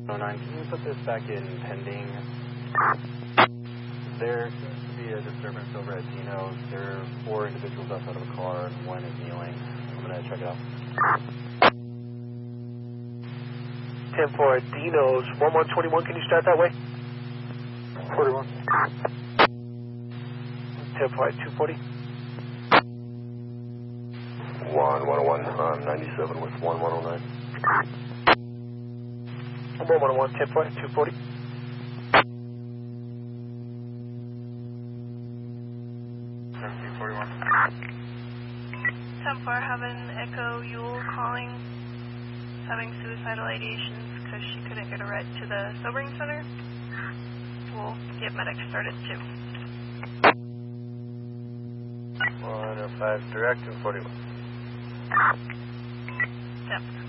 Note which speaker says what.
Speaker 1: 09, can you put this back in pending? There seems to be a disturbance over at Dino's. There are 4 individuals outside of a car and 1 is kneeling. I'm going to check it out.
Speaker 2: 10-4 at Dino's, 1121, can you start that way?
Speaker 1: 41.
Speaker 2: 10-4 at 240.
Speaker 3: 101, 97 with 1109.
Speaker 2: 1101, 10-4 at 240.
Speaker 1: 41.
Speaker 4: 10-4, having Echo Yule calling, having suicidal ideations because she couldn't get a ride to the sobering center. We'll get medics started too.
Speaker 3: 105 direct and 41.
Speaker 4: Yep.